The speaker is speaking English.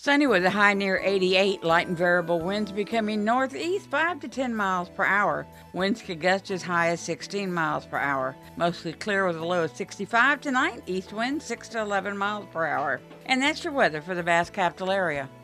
Sunny with a high near 88, light and variable winds becoming northeast 5 to 10 miles per hour. Winds could gust as high as 16 miles per hour. Mostly clear with a low of 65 tonight, east wind 6 to 11 miles per hour. And that's your weather for the vast capital area.